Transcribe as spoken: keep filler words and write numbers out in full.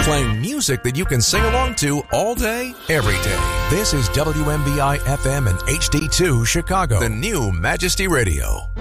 playing music that you can sing along to all day, every day. This is W M B I F M and H D two Chicago, the new Majesty Radio.